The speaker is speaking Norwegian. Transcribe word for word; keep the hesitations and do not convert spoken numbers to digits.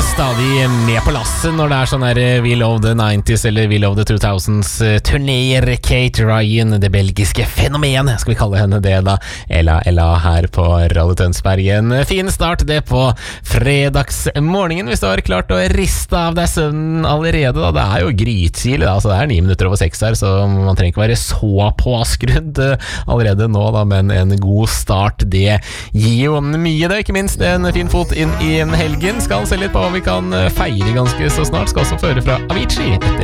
stadig med på lasset når det er sånn her We Love the nineties eller We Love the two thousands turnéer. Kate Ryan, det belgiske fenomenet, skal vi kalle henne det da. Ella, Ella her på Radio Tønsberg. En fin start det på fredagsmorgenen, hvis du har klart å riste av deg søvnen allerede da. Det er jo grytidlig da, så det er ni minutter over seks her, så man trenger ikke være så påskrudd allerede nå da, men en god start, det gir jo mye det, ikke minst en fin fot inn i helgen. Skal se litt på hva vi kan feire ganske så snart. Skal også føre fra Avicii etter